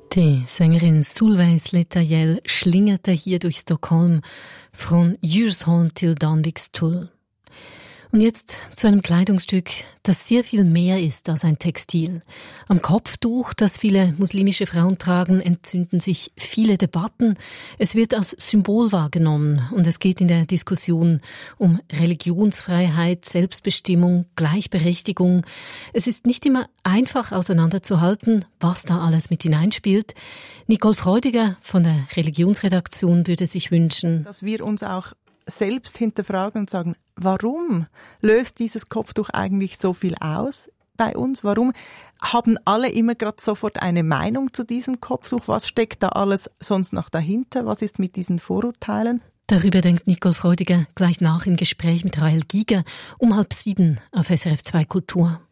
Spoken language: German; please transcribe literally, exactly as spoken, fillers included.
Die Sängerin Solveig Sletayel schlingerte hier durch Stockholm von Djursholm till Danvikstull. Und jetzt zu einem Kleidungsstück, das sehr viel mehr ist als ein Textil. Am Kopftuch, das viele muslimische Frauen tragen, entzünden sich viele Debatten. Es wird als Symbol wahrgenommen und es geht in der Diskussion um Religionsfreiheit, Selbstbestimmung, Gleichberechtigung. Es ist nicht immer einfach auseinanderzuhalten, was da alles mit hineinspielt. Nicole Freudiger von der Religionsredaktion würde sich wünschen, dass wir uns auch selbst hinterfragen und sagen, warum löst dieses Kopftuch eigentlich so viel aus bei uns? Warum haben alle immer gerade sofort eine Meinung zu diesem Kopftuch? Was steckt da alles sonst noch dahinter? Was ist mit diesen Vorurteilen? Darüber denkt Nicole Freudiger gleich nach im Gespräch mit Rahel Giger um halb sieben auf S R F zwei Kultur.